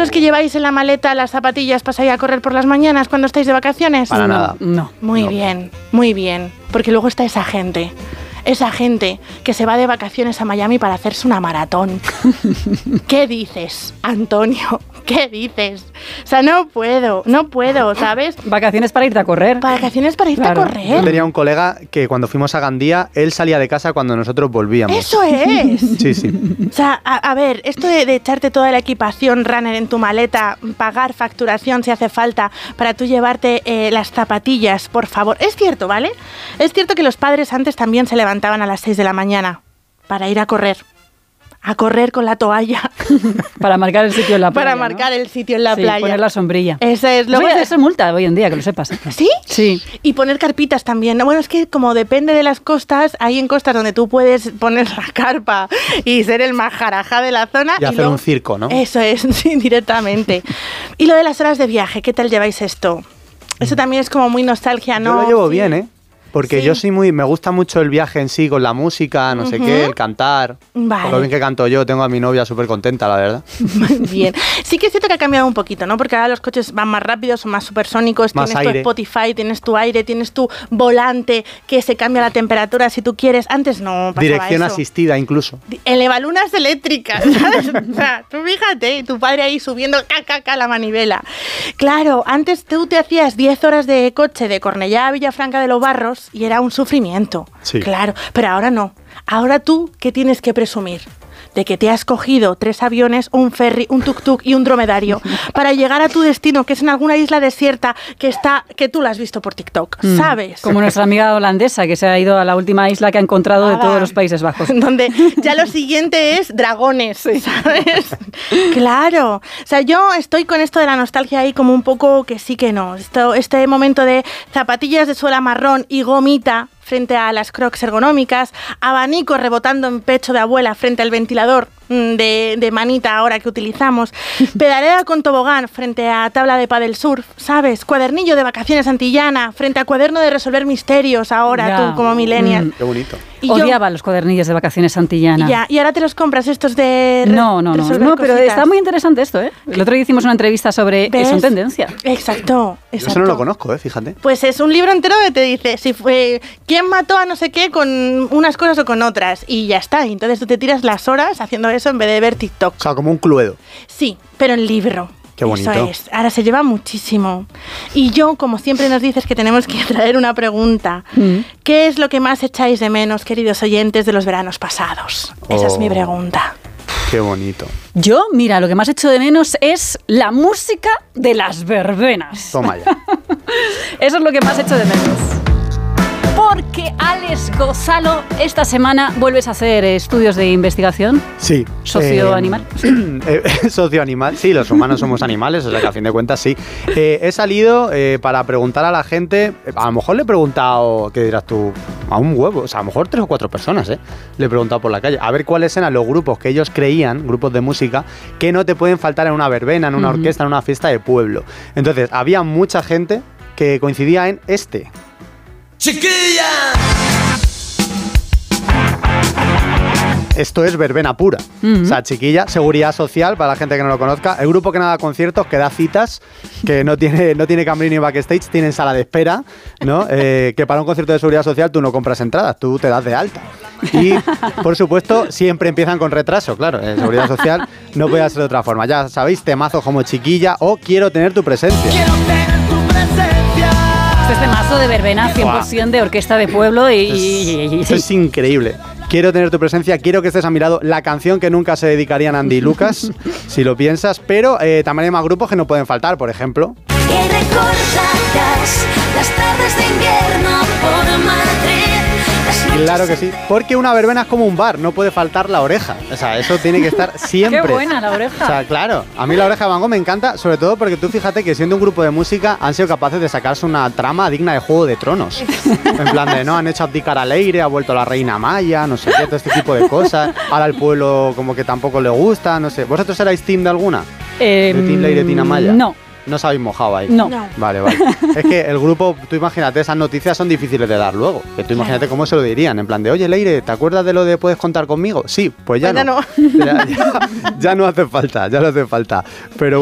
los que lleváis en la maleta las zapatillas para salir a correr por las mañanas cuando estáis de vacaciones? Para nada. No. Muy bien, porque luego está esa gente que se va de vacaciones a Miami para hacerse una maratón. ¿Qué dices, Antonio? ¿Qué dices? O sea, no puedo, ¿sabes? Vacaciones para irte a correr. Vacaciones para irte a correr. Yo tenía un colega que cuando fuimos a Gandía, él salía de casa cuando nosotros volvíamos. ¡Eso es! Sí. O sea, a ver, esto de echarte toda la equipación runner en tu maleta, pagar facturación si hace falta para tú llevarte las zapatillas, por favor. Es cierto, ¿vale? Es cierto que los padres antes también se levantaban a las 6 de la mañana para ir a correr con la toalla. Para marcar el sitio en la playa. Para marcar el sitio en la playa. Poner la sombrilla. Eso es. Luego eso es multa hoy en día, que lo sepas. ¿Sí? Sí. Y poner carpitas también. Bueno, es que como depende de las costas, hay en costas donde tú puedes poner la carpa y ser el majarajá de la zona. Y hacer luego un circo, ¿no? Eso es, sí, directamente. Y lo de las horas de viaje, ¿qué tal lleváis esto? Eso también es como muy nostalgia, ¿no? Yo lo llevo bien, ¿eh? Porque yo soy me gusta mucho el viaje en sí, con la música, no sé qué, el cantar. Vale. Por lo bien que canto yo, tengo a mi novia súper contenta, la verdad. Muy bien. Sí que es cierto que ha cambiado un poquito, ¿no? Porque ahora los coches van más rápidos, son más supersónicos, más tienes aire. tu Spotify, tienes tu aire, tienes tu volante que se cambia la temperatura si tú quieres. Antes no pasaba Dirección eso. asistida incluso. Elevalunas eléctricas, ¿sabes? O sea, tú fíjate, tu padre ahí subiendo la manivela. Claro, antes tú te hacías 10 horas de coche de Cornellá a Villafranca de los Barros y era un sufrimiento. Sí. Claro, pero ahora no. Ahora tú, ¿qué tienes que presumir? De que te has cogido 3 aviones, un ferry, un tuk-tuk y un dromedario para llegar a tu destino, que es en alguna isla desierta que tú la has visto por TikTok, ¿sabes? Como nuestra amiga holandesa, que se ha ido a la última isla que ha encontrado de todos los Países Bajos. Donde ya lo siguiente es dragones, ¿sabes? Claro. O sea, yo estoy con esto de la nostalgia ahí como un poco que sí que no. Este momento de zapatillas de suela marrón y gomita frente a las Crocs ergonómicas, abanico rebotando en pecho de abuela frente al ventilador de manita ahora que utilizamos, pedalera con tobogán frente a tabla de pádel surf, ¿sabes? Cuadernillo de vacaciones antillana frente a cuaderno de resolver misterios ahora, ya. tú como millennial. Qué bonito. Y odiaba los cuadernillos de vacaciones antillana. Ya, y ahora te los compras estos de No, pero cositas. está muy interesante esto, ¿eh? El otro día hicimos una entrevista sobre ¿Ves? eso en tendencia. Exacto. Eso no lo conozco, fíjate. Pues es un libro entero que te dice si fue quién mató a no sé qué con unas cosas o con otras y ya está. Y entonces tú te tiras las horas haciendo eso en vez de ver TikTok. O sea, como un Cluedo. Sí, pero en libro. Qué bonito. Eso es. Ahora se lleva muchísimo. Y yo, como siempre nos dices que tenemos que traer una pregunta. ¿Qué es lo que más echáis de menos, queridos oyentes, de los veranos pasados? Esa es mi pregunta. Qué bonito. Yo, mira, lo que más echo de menos es la música de las verbenas. Toma ya. Eso es lo que más echo de menos. Porque, Alex Gonzalo, esta semana vuelves a hacer estudios de investigación. Sí. ¿Socioanimal? Socioanimal, sí, los humanos somos animales, o sea que a fin de cuentas sí. He salido para preguntar a la gente, a lo mejor le he preguntado, ¿qué dirás tú? A un huevo, o sea, a lo mejor 3 o 4 personas, le he preguntado por la calle, a ver cuáles eran los grupos que ellos creían, grupos de música, que no te pueden faltar en una verbena, en una orquesta, en una fiesta de pueblo. Entonces, había mucha gente que coincidía en este. ¡Chiquilla! Esto es verbena pura. O sea, chiquilla, seguridad social, para la gente que no lo conozca. El grupo que no da conciertos, que da citas, que no tiene camerino ni backstage, tiene sala de espera, ¿no? Que para un concierto de seguridad social tú no compras entradas, tú te das de alta. Y, por supuesto, siempre empiezan con retraso, claro. En seguridad social no puede ser de otra forma. Ya sabéis, temazos como Chiquilla o Quiero tener tu presencia. Quiero tener tu presencia. Este temazo de verbena, 100% de orquesta de pueblo Esto es increíble. Quiero tener tu presencia, quiero que estés a mi lado. La canción que nunca se dedicarían a Andy y Lucas, si lo piensas. Pero también hay más grupos que no pueden faltar, por ejemplo. Que recordarás las tardes de invierno por Madrid. Claro que sí, porque una verbena es como un bar, no puede faltar la oreja. O sea, eso tiene que estar siempre. Qué buena la oreja. O sea, claro, a mí la oreja de Van Gogh me encanta, sobre todo porque tú fíjate que siendo un grupo de música han sido capaces de sacarse una trama digna de Juego de Tronos. En plan de, no, han hecho abdicar a Leire, ha vuelto la reina Maya, no sé qué, todo este tipo de cosas. Ahora al pueblo como que tampoco le gusta, no sé. ¿Vosotros erais team de alguna? ¿De team Leire, team Amaya? No. No os habéis mojado ahí. No. Vale. Es que el grupo, tú imagínate, esas noticias son difíciles de dar luego. Que tú imagínate cómo se lo dirían. En plan de, oye, Leire, ¿te acuerdas de lo de puedes contar conmigo? Sí, pues ya no. Ya no hace falta, ya no hace falta. Pero